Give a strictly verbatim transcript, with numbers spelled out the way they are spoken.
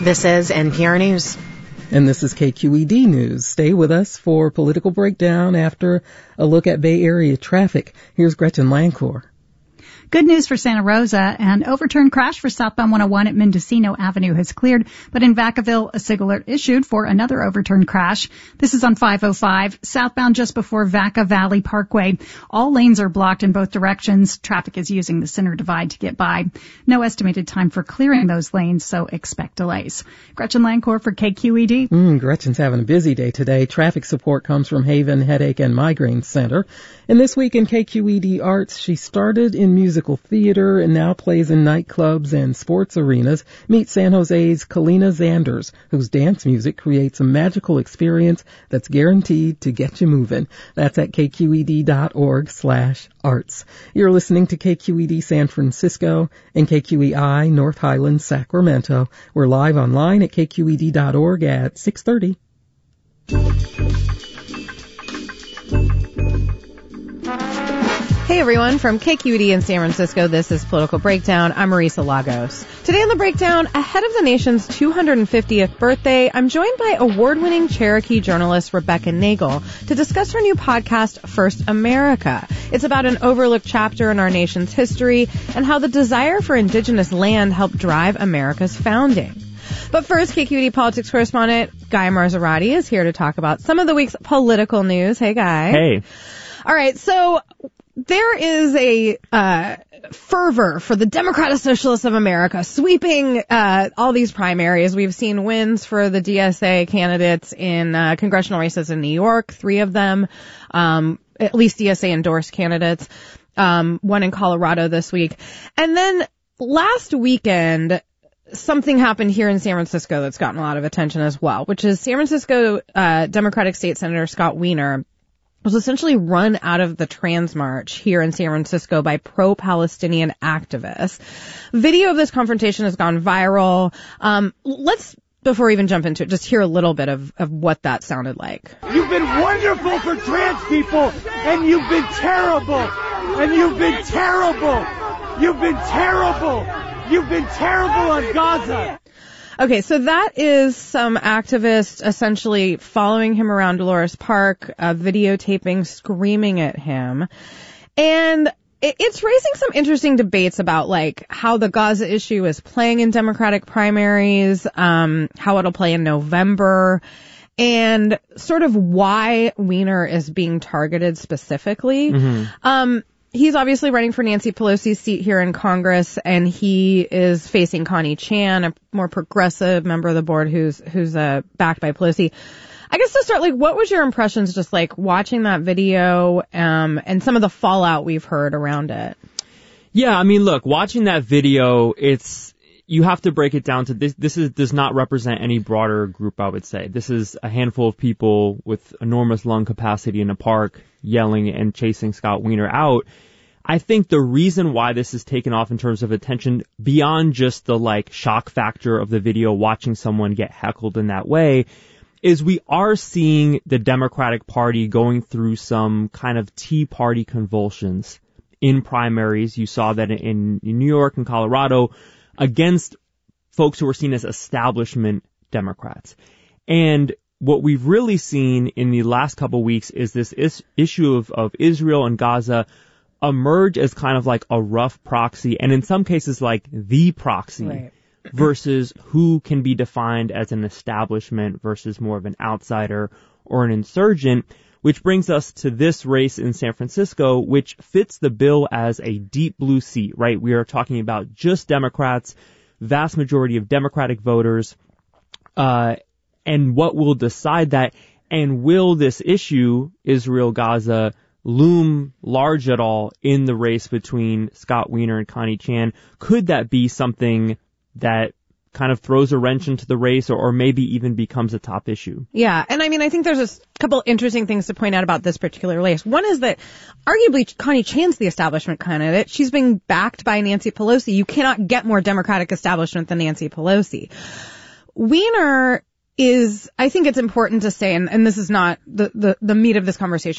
This is N P R News. And this is K Q E D News. Stay with us for Political Breakdown after a look at Bay Area traffic. Here's Gretchen Lancour. Good news for Santa Rosa. An overturned crash for southbound one oh one at Mendocino Avenue has cleared, but in Vacaville, a SIG alert issued for another overturned crash. This is on five oh five, southbound just before Vaca Valley Parkway. All lanes are blocked in both directions. Traffic is using the center divide to get by. No estimated time for clearing those lanes, so expect delays. Gretchen Lancour for K Q E D. Mm, Gretchen's having a busy day today. Traffic support comes from Haven Headache and Migraine Center. And this week in K Q E D Arts, she started in music theater and now plays in nightclubs and sports arenas. Meet San Jose's Kalina Zanders, whose dance music creates a magical experience that's guaranteed to get you moving. That's at kqed.org slash arts. You're listening to K Q E D San Francisco and K Q E I North Highlands, Sacramento. We're live online at k q e d dot org at six thirty. Hey everyone, from K Q E D in San Francisco, this is Political Breakdown. I'm Marisa Lagos. Today on the Breakdown, ahead of the nation's two hundred fiftieth birthday, I'm joined by award-winning Cherokee journalist Rebecca Nagel to discuss her new podcast, First America. It's about an overlooked chapter in our nation's history and how the desire for indigenous land helped drive America's founding. But first, K Q E D politics correspondent Guy Marzorati is here to talk about some of the week's political news. Hey, Guy. Hey. All right, so there is a uh fervor for the Democratic Socialists of America sweeping uh all these primaries. We've seen wins for the D S A candidates in uh, congressional races in New York, three of them, um at least D S A endorsed candidates, um one in Colorado this week. And then last weekend, something happened here in San Francisco that's gotten a lot of attention as well, which is San Francisco uh Democratic State Senator Scott Wiener was essentially run out of the Trans March here in San Francisco by pro-Palestinian activists. Video of this confrontation has gone viral. Um, let's, before we even jump into it, just hear a little bit of, of what that sounded like. You've been wonderful for trans people, and you've been terrible. And you've been terrible. You've been terrible. You've been terrible on Gaza. Okay, so that is some activists essentially following him around Dolores Park, uh, videotaping, screaming at him. And it, it's raising some interesting debates about, like, how the Gaza issue is playing in Democratic primaries, um, how it'll play in November, and sort of why Wiener is being targeted specifically. Mm-hmm. Um, He's obviously running for Nancy Pelosi's seat here in Congress, and he is facing Connie Chan, a more progressive member of the board who's who's uh, backed by Pelosi. I guess to start, like, what was your impressions just like watching that video um, and some of the fallout we've heard around it? Yeah, I mean, look, watching that video, it's you have to break it down to this. This is does not represent any broader group, I would say. This is a handful of people with enormous lung capacity in a park yelling and chasing Scott Wiener out. I think the reason why this is taken off in terms of attention, beyond just the, like, shock factor of the video watching someone get heckled in that way, is we are seeing the Democratic Party going through some kind of Tea Party convulsions in primaries. You saw that in, in New York and Colorado against folks who were seen as establishment Democrats. And what we've really seen in the last couple of weeks is this is, issue of, of Israel and Gaza emerge as kind of like a rough proxy, and in some cases like the proxy, right, versus who can be defined as an establishment versus more of an outsider or an insurgent, which brings us to this race in San Francisco, which fits the bill as a deep blue seat, right? We are talking about just Democrats, vast majority of Democratic voters, uh, and what will decide that, and will this issue, Israel-Gaza, loom large at all in the race between Scott Wiener and Connie Chan? Could that be something that kind of throws a wrench into the race, or, or maybe even becomes a top issue? Yeah, and I mean, I think there's a couple interesting things to point out about this particular race. One is that arguably Connie Chan's the establishment candidate. She's being backed by Nancy Pelosi. You cannot get more Democratic establishment than Nancy Pelosi. Wiener is, I think it's important to say, and, and this is not the, the, the meat of this conversation